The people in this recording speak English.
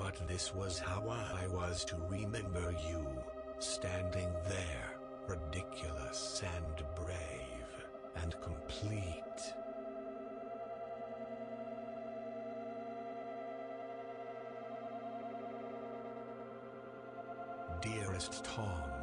but this was how I was to remember you, standing there, ridiculous and brave, and complete. Dearest Tom,